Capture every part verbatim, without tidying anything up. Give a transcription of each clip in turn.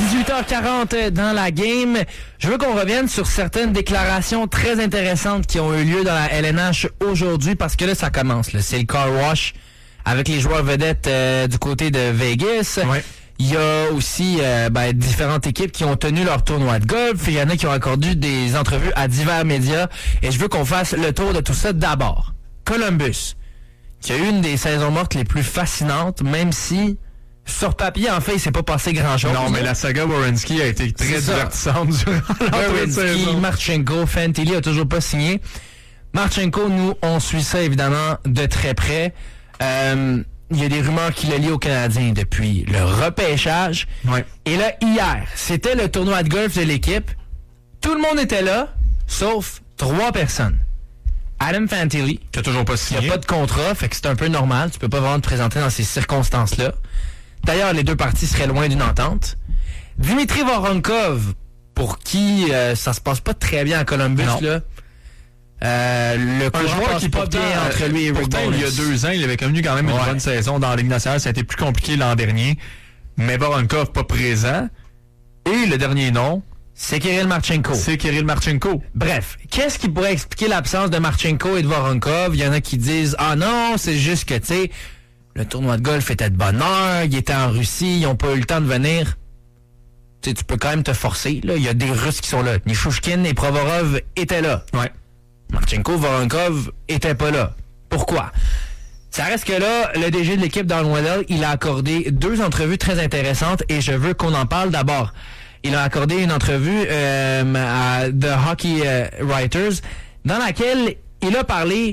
dix-huit heures quarante dans la game. Je veux qu'on revienne sur certaines déclarations très intéressantes qui ont eu lieu dans la L N H aujourd'hui parce que là, ça commence. Là. C'est le car wash avec les joueurs vedettes euh, du côté de Vegas. Ouais. Il y a aussi euh, ben, différentes équipes qui ont tenu leur tournoi de golf. Il y en a qui ont accordé des entrevues à divers médias. Et je veux qu'on fasse le tour de tout ça d'abord. Columbus, qui a eu une des saisons mortes les plus fascinantes, même si... Sur papier, en fait, il s'est pas passé grand-chose. Non, mais la saga Werenski a été très divertissante durant la saison. Marchenko, Fantilli a toujours pas signé. Marchenko, nous, on suit ça évidemment de très près. Euh, il y a des rumeurs qui le lient aux Canadiens depuis le repêchage. Ouais. Et là, hier, c'était le tournoi de golf de l'équipe. Tout le monde était là, sauf trois personnes. Adam Fantilli, qui a toujours pas signé. Il n'y a pas de contrat, fait que c'est un peu normal. Tu peux pas vraiment te présenter dans ces circonstances-là. D'ailleurs, les deux parties seraient loin d'une entente. Dimitri Voronkov, pour qui euh, ça se passe pas très bien à Columbus, non. là. Euh, le un joueur qui pas pourtant, bien entre lui et Rick pourtant, il y a deux ans, il avait connu quand même une ouais. bonne saison dans la Ligue nationale. Ça a été plus compliqué l'an dernier. Mais Voronkov pas présent. Et le dernier nom, c'est Kirill Marchenko. C'est Kirill Marchenko. Bref, qu'est-ce qui pourrait expliquer l'absence de Marchenko et de Voronkov? Il y en a qui disent « Ah non, c'est juste que, tu sais, le tournoi de golf était de bonne heure, ils étaient en Russie, ils n'ont pas eu le temps de venir. » Tu sais, tu peux quand même te forcer, là. Il y a des Russes qui sont là. Nishushkin et Provorov étaient là. Ouais. Marchenko, Voronkov étaient pas là. Pourquoi? Ça reste que là, le D G de l'équipe dans le Waddell, il a accordé deux entrevues très intéressantes et je veux qu'on en parle d'abord. Il a accordé une entrevue euh, à The Hockey euh, Writers dans laquelle il a parlé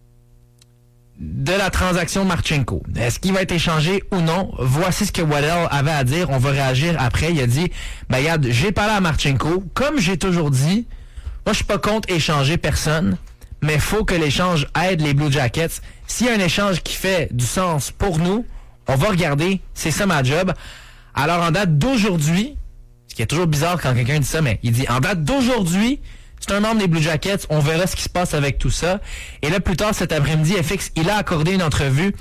de la transaction Marchenko. Est-ce qu'il va être échangé ou non? Voici ce que Waddell avait à dire. On va réagir après. Il a dit, ben regarde, j'ai parlé à Marchenko. Comme j'ai toujours dit, moi je suis pas contre échanger personne, mais il faut que l'échange aide les Blue Jackets. S'il y a un échange qui fait du sens pour nous, on va regarder. C'est ça ma job. Alors en date d'aujourd'hui, ce qui est toujours bizarre quand quelqu'un dit ça, mais il dit, en date d'aujourd'hui, c'est un membre des Blue Jackets, on verra ce qui se passe avec tout ça. Et là, plus tard cet après-midi, F X, il a accordé une entrevue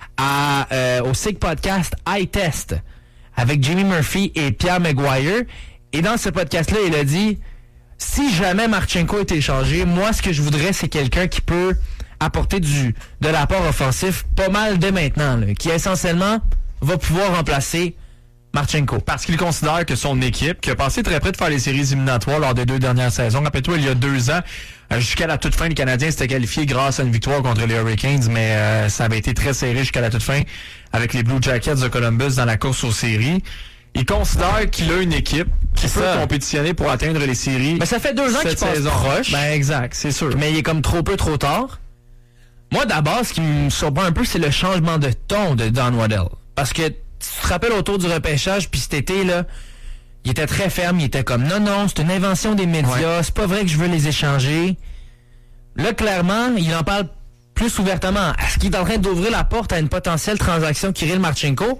à, euh, au S I G podcast iTest avec Jimmy Murphy et Pierre Maguire. Et dans ce podcast-là, il a dit, si jamais Marchenko est échangé, moi, ce que je voudrais, c'est quelqu'un qui peut apporter du de l'apport offensif pas mal dès maintenant, là, qui essentiellement va pouvoir remplacer Marchenko. Parce qu'il considère que son équipe, qui a passé très près de faire les séries éliminatoires lors des deux dernières saisons, rappelle-toi, il y a deux ans, jusqu'à la toute fin, les Canadiens s'étaient qualifiés grâce à une victoire contre les Hurricanes, mais euh, ça avait été très serré jusqu'à la toute fin avec les Blue Jackets de Columbus dans la course aux séries. Il considère qu'il a une équipe qui peut compétitionner pour atteindre les séries. Mais ça fait deux ans qu'il passe proche. Ben exact, c'est sûr. Mais il est comme trop peu, trop tard. Moi, d'abord, ce qui me surprend un peu, c'est le changement de ton de Don Waddell. Parce que tu te rappelles autour du repêchage, puis cet été, là, il était très ferme, il était comme non, non, c'est une invention des médias, ouais. C'est pas vrai que je veux les échanger. Là, clairement, il en parle plus ouvertement. Est-ce qu'il est en train d'ouvrir la porte à une potentielle transaction Kirill Marchenko?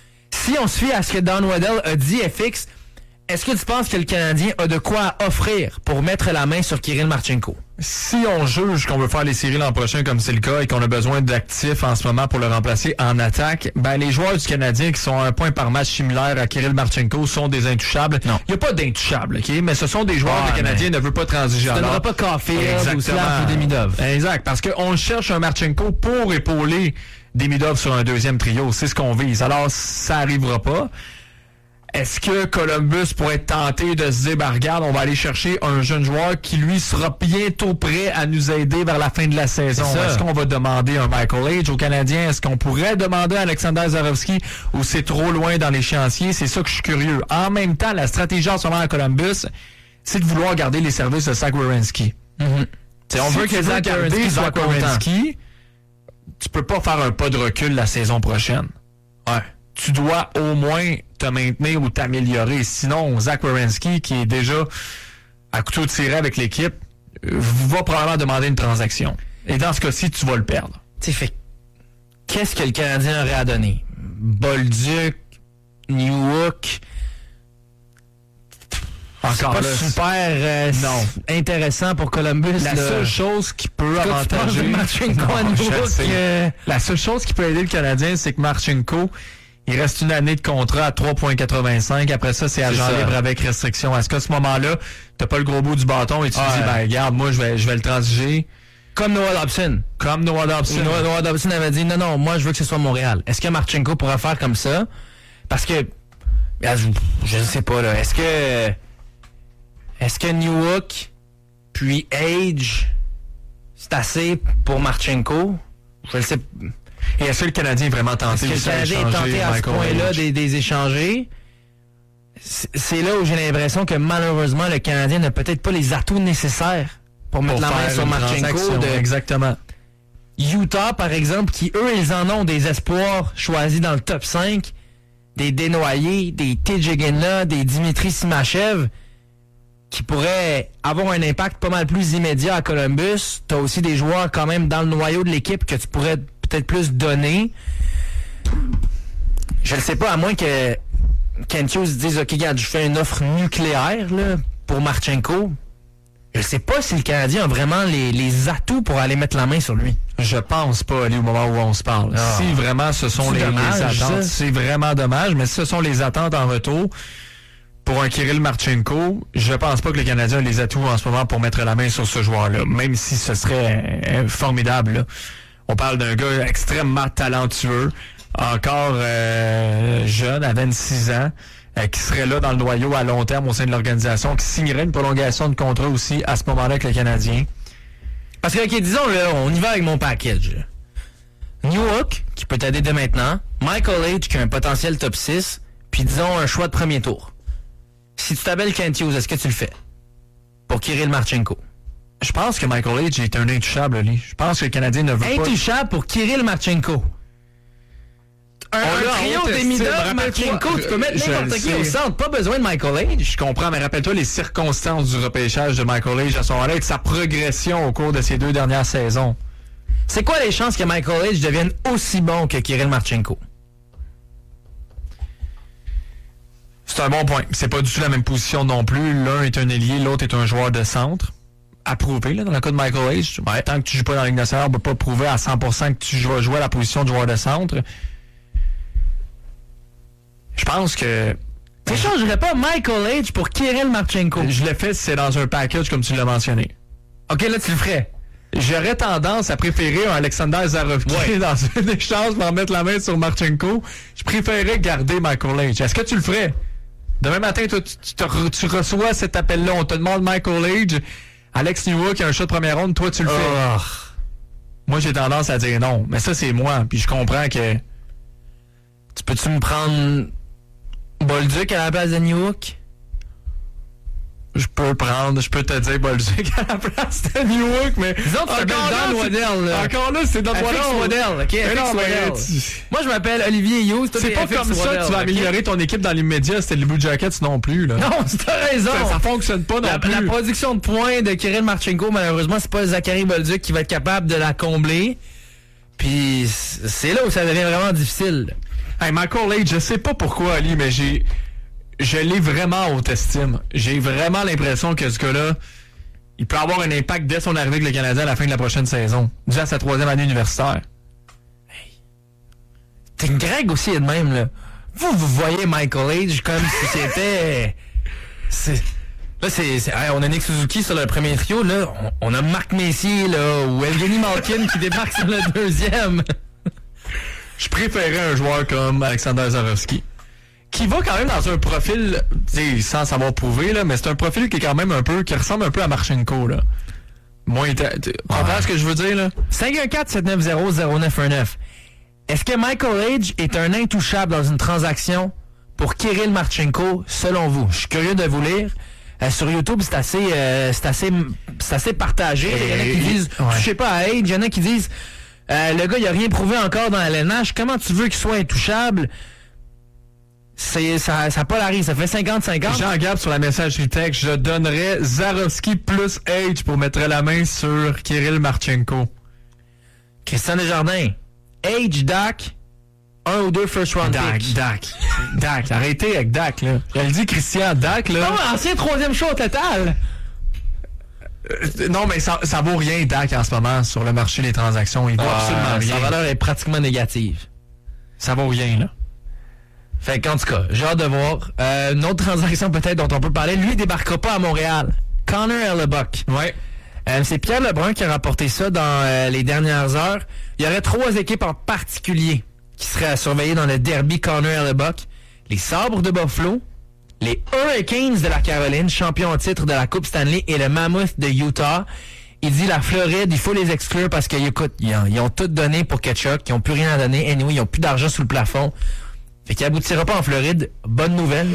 Si on se fie à ce que Don Waddell a dit, F X, est-ce que tu penses que le Canadien a de quoi offrir pour mettre la main sur Kirill Marchenko? Si on juge qu'on veut faire les séries l'an prochain comme c'est le cas et qu'on a besoin d'actifs en ce moment pour le remplacer en attaque, ben les joueurs du Canadien qui sont à un point par match similaire à Kirill Marchenko sont des intouchables. Non. Il n'y a pas d'intouchables, OK? Mais ce sont des joueurs ah, que le Canadien ne veut pas transiger. Tu ne donneras pas Caulfield ou Slav ou Demidov. Exact, parce qu'on cherche un Marchenko pour épauler Demidov sur un deuxième trio. C'est ce qu'on vise. Alors, ça arrivera pas. Est-ce que Columbus pourrait être tenté de se dire, ben regarde, on va aller chercher un jeune joueur qui, lui, sera bientôt prêt à nous aider vers la fin de la saison? Est-ce qu'on va demander un Michael Age aux Canadiens? Est-ce qu'on pourrait demander à Alexander Zarovski ou c'est trop loin dans l'échéancier? C'est ça que je suis curieux. En même temps, la stratégie en ce moment à Columbus, c'est de vouloir garder les services de Zach Werenski. Mm-hmm. On si veut que Zach Werenski soit content. Tu peux pas faire un pas de recul la saison prochaine. Ouais. Tu dois au moins te maintenir ou t'améliorer. Sinon, Zach Werenski, qui est déjà à couteau tiré avec l'équipe, va probablement demander une transaction. Et dans ce cas-ci, tu vas le perdre. Tu sais, fait, qu'est-ce que le Canadien aurait à donner? Bolduc, Newhook... Encore c'est pas là, super euh, non. intéressant pour Columbus. La là. seule chose qui peut avantager... Non, que... La seule chose qui peut aider le Canadien, c'est que Marchenko, Il reste une année de contrat à trois virgule quatre-vingt-cinq. Après ça, c'est agent ça. libre avec restriction. Est-ce qu'à ce moment-là, t'as pas le gros bout du bâton et tu Ouais. te dis, ben regarde, moi, je vais, je vais le transiger Comme Noah Dobson. comme Noah Dobson. Noah, Noah Dobson avait dit, non, non, moi, je veux que ce soit Montréal. Est-ce que Marchenko pourra faire comme ça? Parce que, je ne sais pas, là. Est-ce que, est-ce que Newhook, puis Age, c'est assez pour Marchenko? Je le sais. Et est-ce que le Canadien est vraiment tenté Est-ce que le aussi à Canadien est échanger tenté à ce Michael point-là Age? des, des échanger? C'est c'est là où j'ai l'impression que malheureusement, le Canadien n'a peut-être pas les atouts nécessaires pour mettre Pour la main faire sur une Marchenko. transaction, De Exactement. Utah, par exemple, qui eux, ils en ont des espoirs choisis dans le top cinq. Des Desnoyers, des T J Ginla, des Dimitri Simachev, qui pourraient avoir un impact pas mal plus immédiat à Columbus. T'as aussi des joueurs quand même dans le noyau de l'équipe que tu pourrais peut-être plus donner. Je ne sais pas, à moins que Kent Hughes dise, OK, regarde, je fais une offre nucléaire là, pour Marchenko. Je ne sais pas si le Canadien a vraiment les, les atouts pour aller mettre la main sur lui. Je pense pas, Ali, au moment où on se parle. Ah. Si vraiment ce sont C'est les, dommage, les attentes, ça. c'est vraiment dommage, mais si ce sont les attentes en retour pour un Kirill Marchenko, je pense pas que le Canadien a les atouts en ce moment pour mettre la main sur ce joueur-là, même si ce serait euh, formidable. Là. On parle d'un gars extrêmement talentueux, encore euh, jeune, à vingt-six ans, euh, qui serait là dans le noyau à long terme au sein de l'organisation, qui signerait une prolongation de contrat aussi à ce moment-là avec le Canadien. Parce que, OK, disons, là, on y va avec mon package. Newhook, qui peut t'aider dès maintenant. Michael Age, qui a un potentiel top six. Puis, disons, un choix de premier tour. Si tu t'appelles Kent Hughes, est-ce que tu le fais? Pour Kirill Marchenko. Je pense que Michael Age est un intouchable, lui. Je pense que le Canadien ne veut pas... Intouchable pour Kirill Marchenko. Un, On un l'a en trio haute demi-dub, estime. Marchenko, Rappelle-toi, tu peux mettre je n'importe le qui au sais. centre. Pas besoin de Michael Age. Je comprends, mais rappelle-toi les circonstances du repêchage de Michael Age à son moment-là et de sa progression au cours de ces deux dernières saisons. C'est quoi les chances que Michael Age devienne aussi bon que Kirill Marchenko? C'est un bon point. C'est pas du tout la même position non plus. L'un est un ailier, l'autre est un joueur de centre. Approuvé, là, dans le cas de Michael Age. Ouais, tant que tu joues pas dans la Ligue nationale, on peut pas prouver à cent pour cent que tu vas jouer à la position de joueur de centre. Je pense que... Tu changerais pas Michael Age pour Kirill Marchenko? Je l'ai fait si c'est dans un package comme tu l'as mentionné. OK, là, tu le ferais. J'aurais tendance à préférer un Alexander Zarovki Ouais. dans un échange pour mettre la main sur Marchenko. Je préférerais garder Michael Age. Est-ce que tu le ferais? Demain matin, toi, tu, tu, te re- tu reçois cet appel-là. On te demande Michael Age. Alex Newhook a un shot de première ronde. Toi, tu le fais. Oh. Moi, j'ai tendance à dire non. Mais ça, c'est moi. Puis je comprends que... Tu peux-tu me prendre Bolduc à la place de Newhook? Je peux prendre, je peux te dire Bolduc à la place de Newhook, mais... Disons que tu t'appelles Encore là, Don c'est- Waddell, là. Encore là, c'est Don F X Waddell. Waddell, OK? Mais F X non, mais Waddell. tu- Moi, je m'appelle Olivier Hughes. toi, C'est t'es pas F X comme ça Waddell, que tu vas OK? améliorer ton équipe dans l'immédiat. C'était les Blue Jackets non plus, là. Non, t'as raison. Ça, ça fonctionne pas non La, plus. la production de points de Kirill Marchenko, malheureusement, c'est pas Zachary Bolduc qui va être capable de la combler. Puis c'est là où ça devient vraiment difficile. Hey, Michael Age, je sais pas pourquoi, Ali, mais j'ai... Je l'ai vraiment en haute estime. J'ai vraiment l'impression que ce gars-là, il peut avoir un impact dès son arrivée avec le Canadien à la fin de la prochaine saison, dû à sa troisième année universitaire. T'es Greg aussi est de même, là. Vous, vous voyez Michael Age comme si c'était... C'est... Là, c'est... c'est- hey, on a Nick Suzuki sur le premier trio, là. On, on a Marc Messier, là, ou Evgeny Malkin qui débarque sur le deuxième. Je préférais un joueur comme Alexander Zarovski, qui va quand même dans un profil, tu sais, sans savoir prouver, là, mais c'est un profil qui est quand même un peu, qui ressemble un peu à Marchenko, là. Moins, ta- tu comprends ce que je veux dire, là? cinq un quatre sept neuf zéro zéro neuf un neuf. Est-ce que Michael Age est un intouchable dans une transaction pour Kirill Marchenko, selon vous? Je suis curieux de vous lire. Euh, sur YouTube, c'est assez, euh, c'est assez, c'est assez partagé. Il y en a qui disent, Ouais. je sais pas, à Age. Il y en a qui disent, euh, le gars, il a rien prouvé encore dans la L N H. Comment tu veux qu'il soit intouchable? C'est, ça, ça polarise. Ça fait cinquante cinquante. Jean Gab sur la messagerie texte, je donnerais Zarovski plus Age pour mettre la main sur Kirill Marchenko. Christian Desjardins. Age, Dak, un ou deux first round Dak, picks. Dak, Dak, arrêtez avec Dak, là. Je le dis, Christian, Dak, là. Non, ancien troisième choix au total. Euh, non, mais ça, ça vaut rien, Dak, en ce moment, sur le marché des transactions. Il vaut absolument Sa rien. valeur est pratiquement négative. Ça vaut rien, là. Fait qu'en tout cas, j'ai hâte de voir. Euh, une autre transaction peut-être dont on peut parler, lui, il débarquera pas à Montréal. Connor Hellebuyck. Ouais. Euh, c'est Pierre Lebrun qui a rapporté ça dans euh, les dernières heures. Il y aurait trois équipes en particulier qui seraient à surveiller dans le derby Connor Hellebuyck. Les Sabres de Buffalo, les Hurricanes de la Caroline, champions en titre de la Coupe Stanley, et le Mammoth de Utah. Il dit la Floride, il faut les exclure parce qu'ils ils ont, ils ont tout donné pour Ketchuk, ils n'ont plus rien à donner. Anyway, ils n'ont plus d'argent sous le plafond. Fait qu'il aboutira pas en Floride. Bonne nouvelle.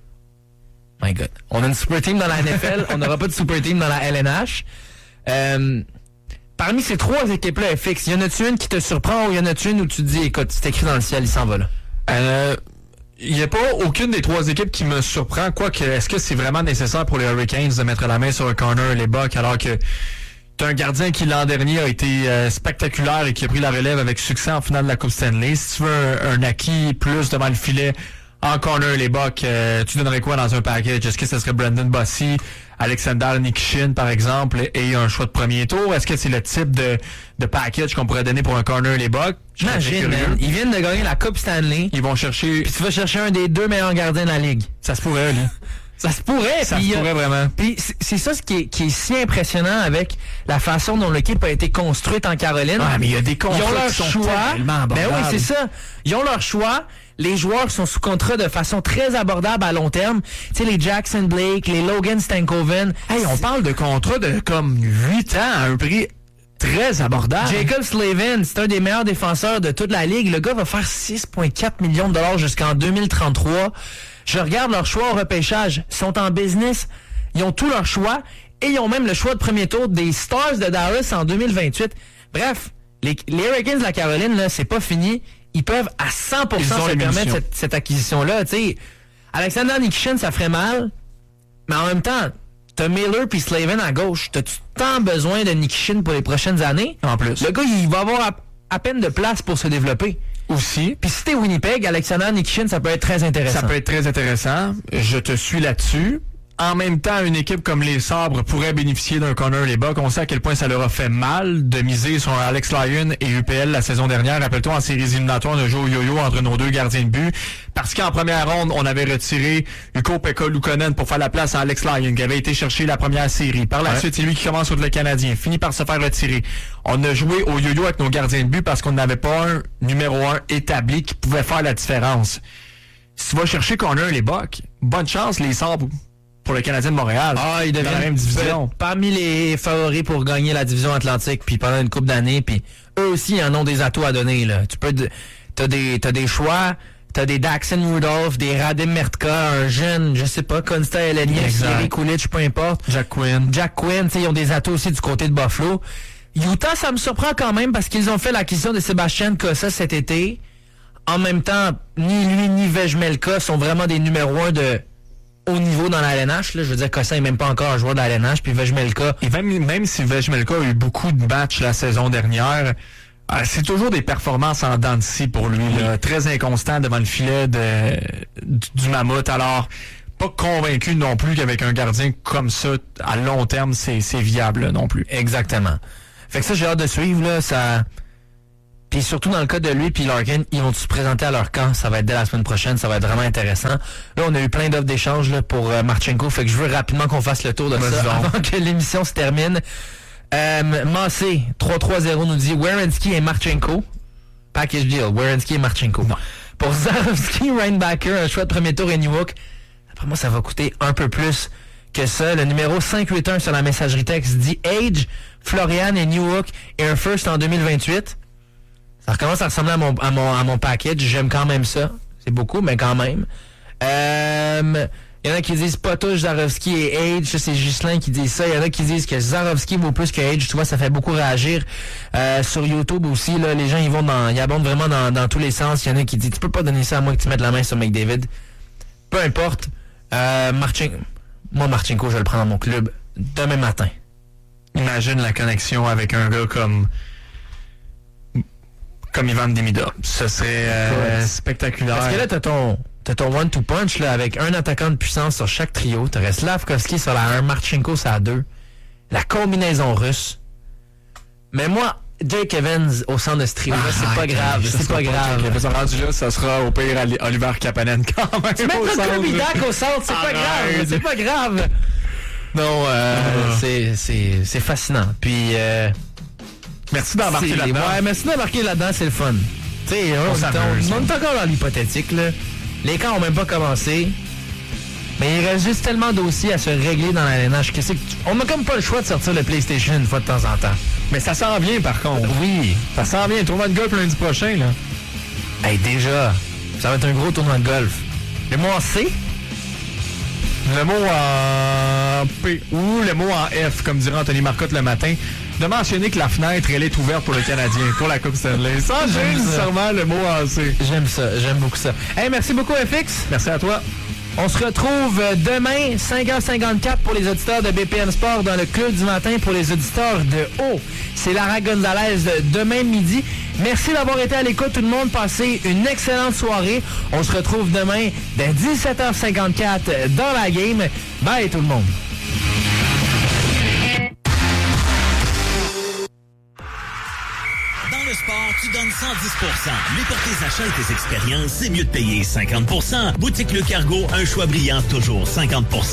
My God. On a une super team dans la N F L, on n'aura pas de super team dans la L N H. Euh, parmi ces trois équipes-là, F X, y en a-tu une qui te surprend ou y en a-tu une où tu te dis, écoute, c'est écrit dans le ciel, il s'en va là? Euh, il n'y a pas aucune des trois équipes qui me surprend. Quoique, est-ce que c'est vraiment nécessaire pour les Hurricanes de mettre la main sur un Connor Hellebuyck alors que t'as un gardien qui l'an dernier a été euh, spectaculaire et qui a pris la relève avec succès en finale de la Coupe Stanley. Si tu veux un, un acquis plus devant le filet en Connor Hellebuyck, euh, tu donnerais quoi dans un package? Est-ce que ce serait Brandon Bossy, Alexander Nikishin, par exemple, et un choix de premier tour? Est-ce que c'est le type de, de package qu'on pourrait donner pour un Connor Hellebuyck? Imagine, man. Ils viennent de gagner la Coupe Stanley. Ils vont chercher... Puis tu vas chercher un des deux meilleurs gardiens de la Ligue. Ça se pourrait, là. Ça se pourrait. Ça pis, se pourrait euh, vraiment. Puis c'est, c'est ça ce qui est, qui est si impressionnant avec la façon dont l'équipe a été construite en Caroline. Ah, mais il y a des contrats Ils ont leur qui sont choix. tellement abordables. Ben oui, c'est ça. Ils ont leur choix. Les joueurs sont sous contrat de façon très abordable à long terme. Tu sais, les Jackson Blake, les Logan Stankoven. Hey, on parle de contrats de comme huit ans à un prix très abordable. Jacob Slavin, c'est un des meilleurs défenseurs de toute la Ligue. Le gars va faire six virgule quatre millions de dollars jusqu'en deux mille trente-trois. Je regarde leur choix au repêchage. Ils sont en business. Ils ont tous leurs choix. Et ils ont même le choix de premier tour des Stars de Dallas en deux mille vingt-huit. Bref, les, les Hurricanes de la Caroline, là, c'est pas fini. Ils peuvent à cent pour cent se permettre cette, cette acquisition-là. T'sais, Alexander Nikishin, ça ferait mal. Mais en même temps, t'as Miller puis Slavin à gauche. T'as-tu tant besoin de Nikishin pour les prochaines années? En plus. Le gars, il va avoir à, à peine de place pour se développer. Aussi. Puis si t'es Winnipeg, Alexander Nikishin, ça peut être très intéressant. Ça peut être très intéressant. Je te suis là-dessus. En même temps, une équipe comme les Sabres pourrait bénéficier d'un Connor Hellebuyck. On sait à quel point ça leur a fait mal de miser sur Alex Lyon et U P L la saison dernière. Rappelle-toi, en séries éliminatoires, on a joué au yo-yo entre nos deux gardiens de but. Parce qu'en première ronde, on avait retiré Ukko-Pekka Luukkonen pour faire la place à Alex Lyon, qui avait été chercher la première série. Par la ouais. suite, c'est lui qui commence contre le Canadien. Finit par se faire retirer. On a joué au yo-yo avec nos gardiens de but parce qu'on n'avait pas un numéro un établi qui pouvait faire la différence. Si tu vas chercher Connor Hellebuyck, bonne chance, les Sabres, pour le Canadien de Montréal. Ah, ils deviennent dans la même division. Parmi les favoris pour gagner la division Atlantique, puis pendant une couple d'années, puis eux aussi, ils en ont des atouts à donner, là. Tu peux, t'as des, t'as des choix, t'as des Daxon Rudolph, des Radim Mertka, un jeune, je sais pas, Konsta Eleniak, Thierry Kulich, peu importe. Jack Quinn. Jack Quinn, tu sais, ils ont des atouts aussi du côté de Buffalo. Utah, ça me surprend quand même parce qu'ils ont fait l'acquisition de Sébastien Cossa cet été. En même temps, ni lui ni Vejmelka sont vraiment des numéros un de haut niveau dans la L N H. Là. Je veux dire, Cossa n'est même pas encore un joueur de la L N H. Puis Vejmelka... Et même, même si Vejmelka a eu beaucoup de matchs la saison dernière, euh, c'est toujours des performances en dents de scie pour lui. Là, très inconstant devant le filet de, du, du Mammouth. Alors, pas convaincu non plus qu'avec un gardien comme ça, à long terme, c'est, c'est viable là, non plus. Exactement. Fait que ça, j'ai hâte de suivre. Là, ça... Puis surtout dans le cas de lui puis Larkin, ils vont se présenter à leur camp. Ça va être dès la semaine prochaine. Ça va être vraiment intéressant. Là, on a eu plein d'offres d'échange là, pour euh, Marchenko. Fait que je veux rapidement qu'on fasse le tour de ça avant que l'émission se termine. Euh, Massé, trois trois zéro nous dit Werenski et Marchenko. Package deal. Werenski et Marchenko. Non. Pour Zarovski, Reinbacker, un choix de premier tour et Newhook. Après moi, ça va coûter un peu plus que ça. Le numéro cinq huit un sur la messagerie texte dit Age, Florian et Newhook et un first en deux mille vingt-huit. Ça recommence à ressembler à mon, à mon, à mon package. J'aime quand même ça. C'est beaucoup, mais quand même. Euh, il y en a qui disent Potush, Zarovski et Age. Ça, c'est Ghislain qui dit ça. Il y en a qui disent que Zarovski vaut plus que Age. Tu vois, ça fait beaucoup réagir. Euh, sur YouTube aussi, là, les gens, ils vont dans, ils abondent vraiment dans, dans tous les sens. Il y en a qui disent, tu peux pas donner ça à moi que tu mettes la main sur McDavid. Peu importe. Euh, Marchin... Moi, Marchenko, je vais le prendre dans mon club demain matin. Imagine la connexion avec un gars comme... comme Ivan Demidov. Ce serait euh, ouais. spectaculaire. Parce que là, t'as ton, t'as ton one-two punch là, avec un attaquant de puissance sur chaque trio. T'aurais Slavkovski sur la un, Marchenko sur la deux. La combinaison russe. Mais moi, Jake Evans au centre de Strio. Ah, c'est pas grave, c'est pas grave. Pas ça rendu là, ça sera au pire Oliver Kapanen quand même. Tu mettras Kirby Dach au centre, c'est pas grave, c'est pas grave. Non, euh, ah. c'est, c'est, c'est fascinant. Puis, euh, merci d'embarquer là-dedans. Ouais, merci d'embarquer là-dedans, c'est le fun. Tu sais, on, on, on est encore dans l'hypothétique, là. Les camps ont même pas commencé. Mais il reste juste tellement de dossiers à se régler dans l'arénage. Qu'est-ce que tu... On n'a comme pas le choix de sortir le PlayStation une fois de temps en temps. Mais ça s'en vient, par contre. Oui. Ça s'en vient. Tournoi de golf lundi prochain, là. Hey, déjà, ça va être un gros tournoi de golf. Le mot en C? Le mot en P ou le mot en F, comme dirait Anthony Marcotte le matin, de mentionner que la fenêtre, elle est ouverte pour le Canadien, pour la Coupe Stanley. Sans nécessairement le mot en C. J'aime ça, j'aime beaucoup ça. Hey, merci beaucoup, F X. Merci à toi. On se retrouve demain, cinq heures cinquante-quatre pour les auditeurs de B P M Sport dans le Club du matin pour les auditeurs de haut. C'est Lara Gonzalez demain midi. Merci d'avoir été à l'écoute, tout le monde. Passez une excellente soirée. On se retrouve demain dès dix-sept heures cinquante-quatre dans la game. Bye tout le monde. Sport, tu donnes cent dix pour cent. Mais pour tes achats et tes expériences, c'est mieux de payer cinquante pour cent. Boutique Le Cargo, un choix brillant, toujours cinquante pour cent.